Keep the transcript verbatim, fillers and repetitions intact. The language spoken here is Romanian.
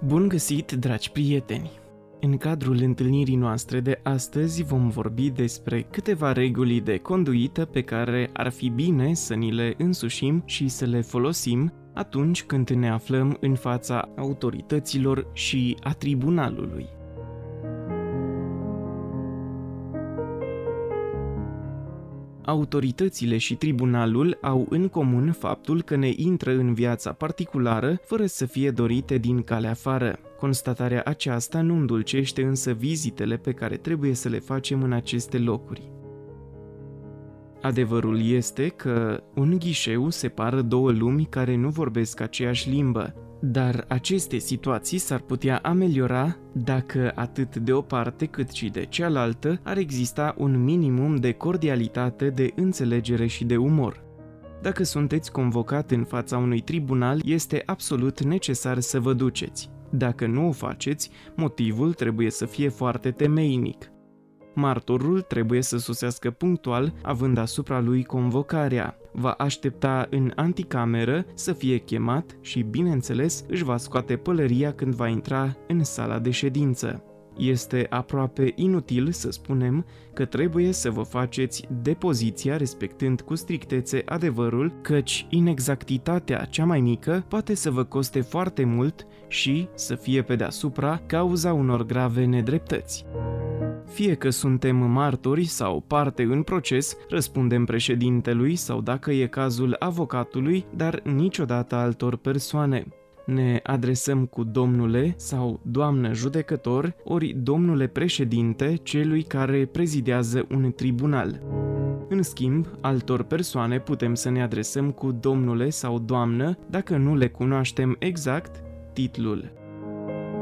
Bun găsit, dragi prieteni! În cadrul întâlnirii noastre de astăzi vom vorbi despre câteva reguli de conduită pe care ar fi bine să ni le însușim și să le folosim atunci când ne aflăm în fața autorităților și a tribunalului. Autoritățile și tribunalul au în comun faptul că ne intră în viața particulară fără să fie dorite din calea afară. Constatarea aceasta nu îndulcește însă vizitele pe care trebuie să le facem în aceste locuri. Adevărul este că un ghișeu separă două lumi care nu vorbesc aceeași limbă, dar aceste situații s-ar putea ameliora dacă atât de o parte cât și de cealaltă ar exista un minimum de cordialitate, de înțelegere și de umor. Dacă sunteți convocat în fața unui tribunal, este absolut necesar să vă duceți. Dacă nu o faceți, motivul trebuie să fie foarte temeinic. Martorul trebuie să sosească punctual, având asupra lui convocarea. Va aștepta în anticameră să fie chemat și, bineînțeles, își va scoate pălăria când va intra în sala de ședință. Este aproape inutil să spunem că trebuie să vă faceți depoziția respectând cu strictețe adevărul, căci inexactitatea cea mai mică poate să vă coste foarte mult și să fie pe deasupra cauza unor grave nedreptăți. Fie că suntem martori sau parte în proces, răspundem președintelui sau, dacă e cazul, avocatului, dar niciodată altor persoane. Ne adresăm cu domnule sau doamnă judecător, ori domnule președinte, celui care prezidează un tribunal. În schimb, altor persoane putem să ne adresăm cu domnule sau doamnă dacă nu le cunoaștem exact titlul.